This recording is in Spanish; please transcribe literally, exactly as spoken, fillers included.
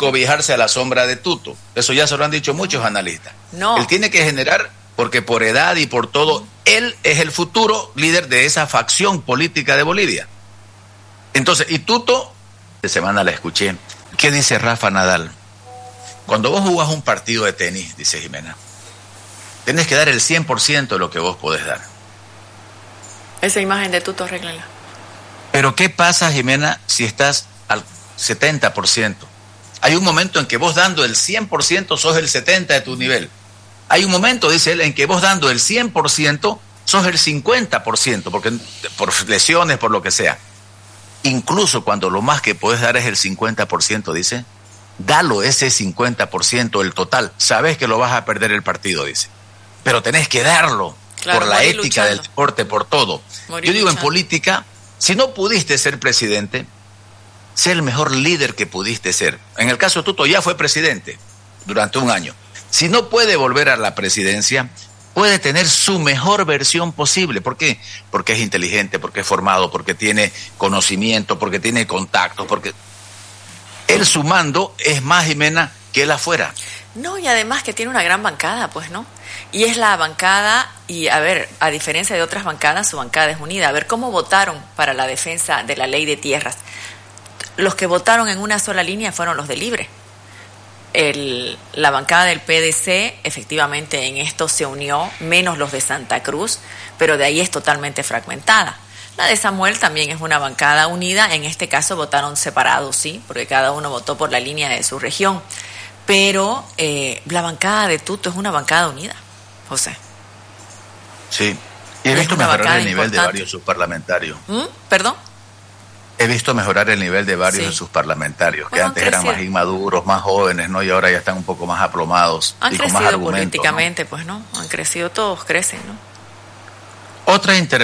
cobijarse a la sombra de Tuto. Eso ya se lo han dicho muchos analistas. No. Él tiene que generar, porque por edad y por todo, él es el futuro líder de esa facción política de Bolivia. Entonces, y Tuto, de semana la escuché, ¿qué dice Rafa Nadal? Cuando vos jugás un partido de tenis, dice Jimena, tenés que dar el cien por ciento de lo que vos podés dar. Esa imagen de Tuto, arréglala. Pero ¿qué pasa, Jimena, si estás al setenta por ciento? Hay un momento en que vos dando el cien por ciento sos el setenta por ciento de tu nivel. Hay un momento, dice él, en que vos dando el cien por ciento sos el cincuenta por ciento, porque por lesiones, por lo que sea. Incluso cuando lo más que podés dar es el cincuenta por ciento, dice, dalo ese cincuenta por ciento, el total. Sabés que lo vas a perder el partido, dice. Pero tenés que darlo, claro, por la ética luchando del deporte, por todo. Morir Yo digo, luchando. En política, si no pudiste ser presidente, sé el mejor líder que pudiste ser. En el caso de Tuto ya fue presidente durante un año. Si no puede volver a la presidencia, puede tener su mejor versión posible. ¿Por qué? Porque es inteligente, porque es formado, porque tiene conocimiento, porque tiene contacto, porque él sumando es más, Jimena, que él afuera. No, y además que tiene una gran bancada, pues, ¿no? Y es la bancada, y a ver, a diferencia de otras bancadas, su bancada es unida. A ver, ¿cómo votaron para la defensa de la ley de tierras? Los que votaron en una sola línea fueron los de Libre. El, la bancada del P D C, efectivamente, en esto se unió, menos los de Santa Cruz, pero de ahí es totalmente fragmentada. La de Samuel también es una bancada unida, en este caso votaron separados, sí, porque cada uno votó por la línea de su región. Pero eh, la bancada de Tuto es una bancada unida, José. Sí, y he visto mejorar el nivel de varios subparlamentarios. ¿Mm? ¿Perdón? He visto mejorar el nivel de varios sí. de sus parlamentarios, que bueno, antes eran más inmaduros, más jóvenes, ¿no? Y ahora ya están un poco más aplomados han y con más argumentos. Han crecido políticamente, ¿no? Pues, ¿no? Han crecido, todos crecen, ¿no? Otra intervención.